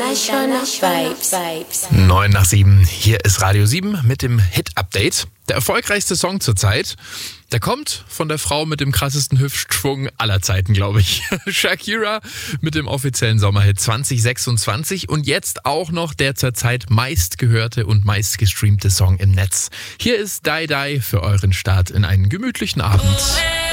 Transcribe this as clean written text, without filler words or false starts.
International Vibes. 9 nach 7. Hier ist Radio 7 mit dem Hit-Update. Der erfolgreichste Song zurzeit, der kommt von der Frau mit dem krassesten Hüftschwung aller Zeiten, glaube ich. Shakira mit dem offiziellen Sommerhit 2026 und jetzt auch noch der zurzeit meistgehörte und meistgestreamte Song im Netz. Hier ist Die Die für euren Start in einen gemütlichen Abend.